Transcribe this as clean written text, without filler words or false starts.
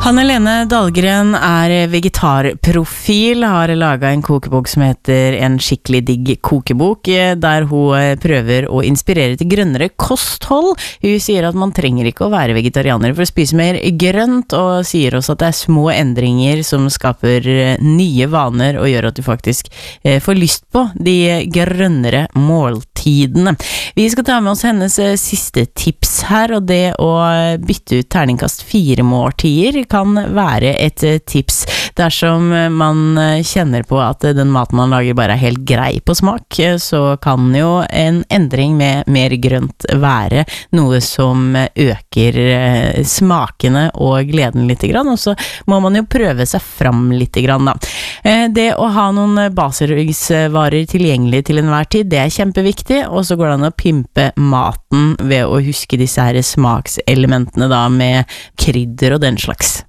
Hanne Lene Dahlgren vegetarprofil, har laget en kokebok som heter En skikkelig digg kokebok, der hun prøver å inspirere til grønnere kosthold. Hun sier at man trenger ikke å være vegetarianer for å spise mer grønt, og sier også at det små endringer som skaper nye vaner og gjør at du faktisk får lyst på de grønnere måltidene. Vi skal ta med oss hennes siste tips her, og det å bytte ut terningkast 4 måltider kan være et tips dersom man kjenner på at den maten man lager bare helt grei på smak. Så kan jo en endring med mer grønt være noe som øker smakene og gleden litt grann, og så må man jo prøve seg fram litt grann da. Det å ha noen basisvarer tilgjengelig til enhver tid, det kjempeviktig, og så går det an å pimpe maten ved å huske disse her smakselementene da, med krydder og den slags.